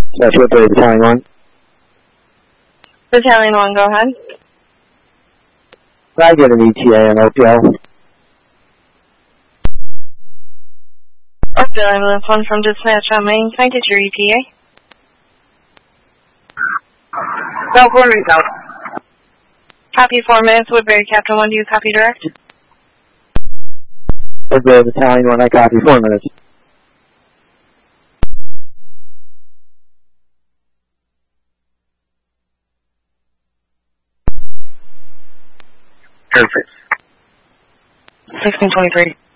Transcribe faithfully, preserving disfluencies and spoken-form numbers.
Special Authority Battalion one. Battalion one, go ahead. Can I get an E T A and O P L? Oakville Ambulance one from dispatch on Main. Can I get your E T A? No, four minutes out. Copy four minutes. Woodbury Captain one, do you copy direct? Woodbury Battalion one, I copy four minutes. Perfect. sixteen twenty-three.